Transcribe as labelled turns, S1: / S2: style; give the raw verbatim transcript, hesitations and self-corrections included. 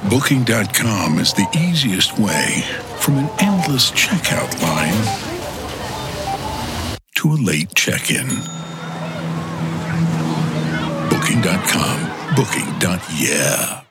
S1: Booking dot com is the easiest way from an endless checkout line to a late check-in. Booking dot com. Booking. Yeah.